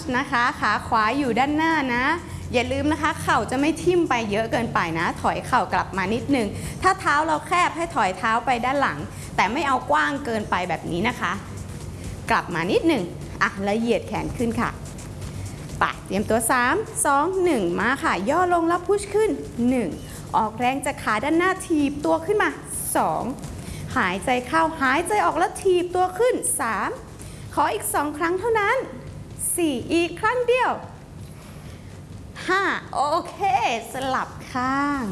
นะคะขาขวาอยู่ด้านหน้านะอย่าลืมนะคะเข่าจะไม่ทิ่มไปเยอะเกินไปนะถอยเข่ากลับมานิดนึงถ้าเท้าเราแคบให้ถอยเท้าไปด้านหลังแต่ไม่เอากว้างเกินไปแบบนี้นะคะกลับมานิดนึงแล้วเหยียดแขนขึ้นค่ะไปเตรียมตัว3 2 1มาค่ะย่อลงแล้วพุชขึ้น1ออกแรงจากขาด้านหน้าถีบตัวขึ้นมา2หายใจเข้าหายใจออกแล้วถีบตัวขึ้น3ขออีก2ครั้งเท่านั้น4อีกครั้งเดียว5โอเคสลับข้าง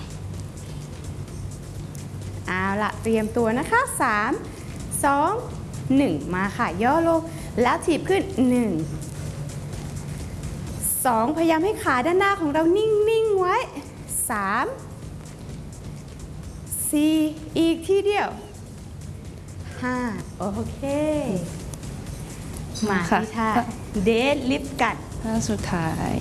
เอาละเตรียมตัวนะคะ3 2 1มาค่ะย่อลงแล้วถีบขึ้น2พยายามให้ขาด้านหน้าของเรานิ่งๆไว้3 4อีกทีเดียว5โอเคมาที่ท่าเดดลิฟต์กันท่าสุดท้าย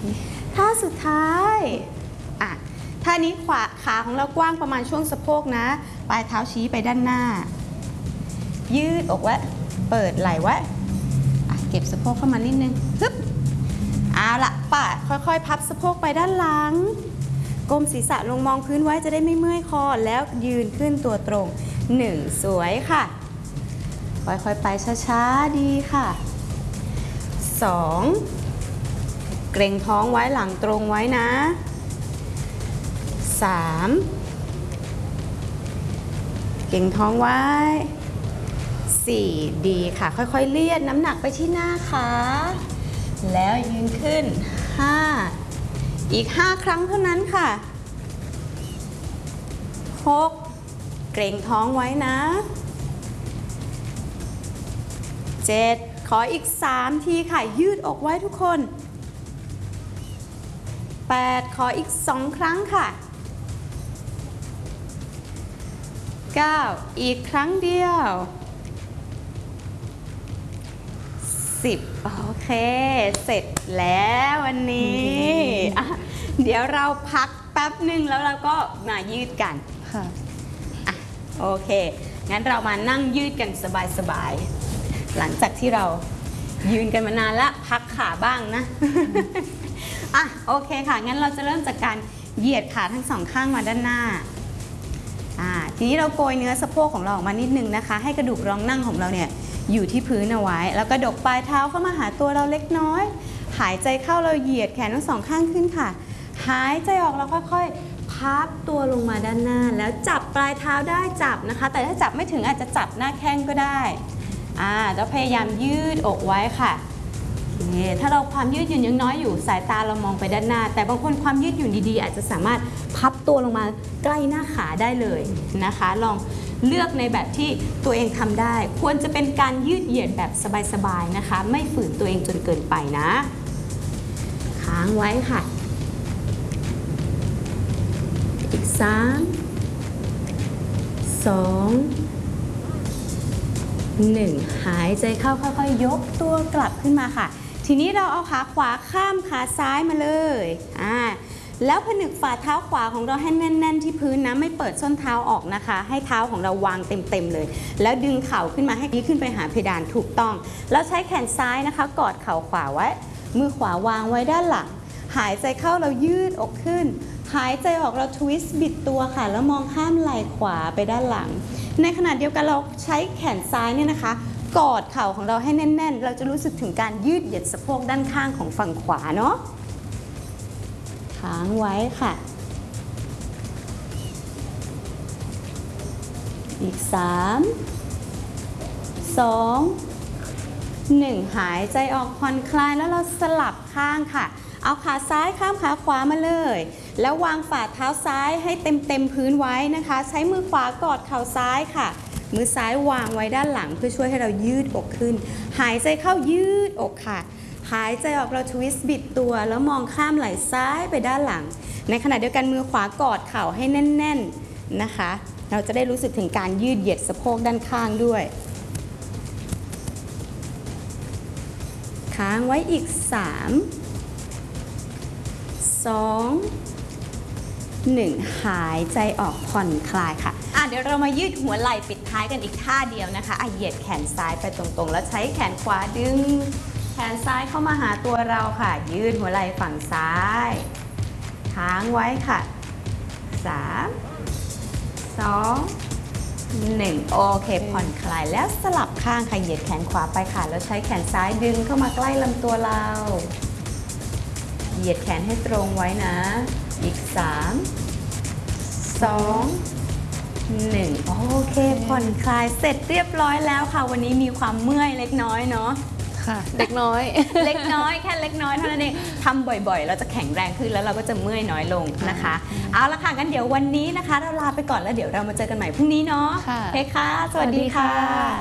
ท่านี้ขาของเรากว้างประมาณช่วงสะโพกนะปลายเท้าชี้ไปด้านหน้ายืดอกไว้เปิดไหล่ไว้เก็บสะโพกเข้ามานิดนึงฮึบเอาละค่อยๆพับสะโพกไปด้านหลังก้มศีรษะลงมองพื้นไว้จะได้ไม่เมื่อยคอแล้วยืนขึ้นตัวตรง1สวยค่ะค่อยๆไปช้าๆดีค่ะ2เกร็งท้องไว้หลังตรงไว้นะ3เกร็งท้องไว้4ดีค่ะค่อยๆเลียดน้ำหนักไปที่หน้าขาแล้วยืนขึ้น5อีก5ครั้งเท่านั้นค่ะ6เกร็งท้องไว้นะ7ขออีก3ทีค่ะยืดอกไว้ทุกคน8ขออีก2ครั้งค่ะ9อีกครั้งเดียว10โอเคเสร็จแล้ววันนี้เดี๋ยวเราพักแป๊บหนึ่งแล้วเราก็มายืดกันค่ะโอเคงั้นเรามานั่งยืดกันสบายๆหลังจากที่เรายืนกันมานานแล้วพักขาบ้างนะโอเคค่ะงั้นเราจะเริ่มจากการเหยียดขาทั้งสองข้างมาด้านหน้าทีนี้เราโกยเนื้อสะโพกของเราออกมานิดนึงนะคะให้กระดูกรองนั่งของเราเนี่ยอยู่ที่พื้นเอาไว้แล้วกระดกปลายเท้าเข้ามาหาตัวเราเล็กน้อยหายใจเข้าเราเหยียดแขนทั้งสองข้างขึ้นค่ะหายใจออกเราค่อยๆพับตัวลงมาด้านหน้าแล้วจับปลายเท้าได้จับนะคะแต่ถ้าจับไม่ถึงอาจจะจับหน้าแข้งก็ได้แล้วพยายามยืดอกไว้ค่ะถ้าเราความยืดหยุ่นยังน้อยอยู่สายตาเรามองไปด้านหน้าแต่บางคนความยืดหยุ่นดีๆอาจจะสามารถพับตัวลงมาใกล้หน้าขาได้เลยนะคะลองเลือกในแบบที่ตัวเองทำได้ควรจะเป็นการยืดเหยียดแบบสบายๆนะคะไม่ฝืนตัวเองจนเกินไปนะค้างไว้ค่ะอีก3 2 1หายใจเข้าค่อยๆยกตัวกลับขึ้นมาค่ะทีนี้เราเอาขาขวาข้ามขาซ้ายมาเลยแล้วผนึกฝ่าเท้าขวาของเราให้แน่นๆที่พื้นนะไม่เปิดส้นเท้าออกนะคะให้เท้าของเราวางเต็มๆเลยแล้วดึงเข่าขึ้นมาให้ขึ้นไปหาเพดานถูกต้องแล้วใช้แขนซ้ายนะคะกอดเข่าขวาไว้มือขวาวางไว้ด้านหลังหายใจเข้าเรายืดอกขึ้นหายใจออกเราทวิสต์บิดตัวค่ะแล้วมองข้ามไหล่ขวาไปด้านหลังในขณะเดียวกันเราใช้แขนซ้ายเนี่ยนะคะกอดเข่าของเราให้แน่นๆเราจะรู้สึกถึงการยืดเหยียดสะโพกด้านข้างของฝั่งขวาเนาะค้างไว้ค่ะอีก3 2 1หายใจออกผ่อนคลายแล้วเราสลับข้างค่ะเอาขาซ้ายข้ามขาขวามาเลยแล้ววางฝ่าเท้าซ้ายให้เต็มพื้นไว้นะคะใช้มือขวากอดเข่าซ้ายค่ะมือซ้ายวางไว้ด้านหลังเพื่อช่วยให้เรายืดอกขึ้นหายใจเข้ายืดอกค่ะหายใจออกเราทวิสต์บิดตัวแล้วมองข้ามไหล่ซ้ายไปด้านหลังในขณะเดียวกันมือขวากอดเข่าให้แน่นๆนะคะเราจะได้รู้สึกถึงการยืดเหยียดสะโพกด้านข้างด้วยค้างไว้อีก3 2 1หายใจออกผ่อนคลายค่ะเดี๋ยวเรามายืดหัวไหล่ปิดท้ายกันอีกท่าเดียวนะคะเหยียดแขนซ้ายไปตรงๆแล้วใช้แขนขวาดึงนซ้ายเข้ามาหาตัวเราค่ะยืดหัวไหล่ฝั่งซ้ายค้างไว้ค่ะ3 2 1โอเคผ่อนคลายแล้วสลับข้างค่ะเหยียดแขนขวาไปค่ะแล้วใช้แขนซ้ายดึงเข้ามาใกล้ลำตัวเราเหยียดแขนให้ตรงไว้นะอีก3 2 1โอเคผ่อนคลายเสร็จเรียบร้อยแล้วค่ะวันนี้มีความเมื่อยเล็กน้อยเนาะค่ะเด็กน้อยเล็กน้อยแค่เล็กน้อยเท่านั้นเองทำบ่อยๆเราจะแข็งแรงขึ้นแล้วเราก็จะเมื่อยน้อยลงนะคะเอาละค่ะงั้นเดี๋ยววันนี้นะคะเราลาไปก่อนแล้วเดี๋ยวเรามาเจอกันใหม่พรุ่งนี้เนาะโอเคค่ะสวัสดีค่ะ